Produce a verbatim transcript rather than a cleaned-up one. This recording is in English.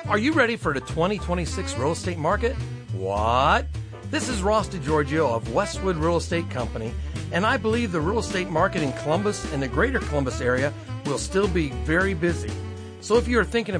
Are you ready for the twenty twenty-six real estate market? What? This is Ross DiGiorgio of Westwood Real Estate Company, and I believe the real estate market in Columbus and the greater Columbus area will still be very busy. So if you are thinking